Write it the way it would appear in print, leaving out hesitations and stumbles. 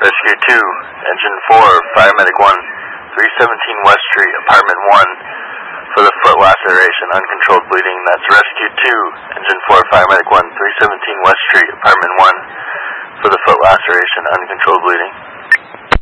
Rescue 2, Engine 4, Paramedic 1, 317 West Street, Apartment 1, for the foot laceration, uncontrolled bleeding. That's Rescue 2, Engine 4, Paramedic 1, 317 West Street, Apartment 1, for the foot laceration, uncontrolled bleeding.